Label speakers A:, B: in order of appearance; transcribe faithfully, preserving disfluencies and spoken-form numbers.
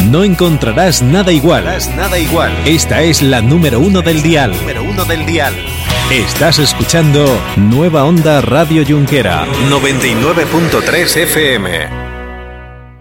A: No encontrarás nada igual.
B: Nada igual.
A: Esta es la número uno del dial.
B: Número uno del dial.
A: Estás escuchando Nueva Onda Radio Junquera
B: noventa y nueve punto tres F M.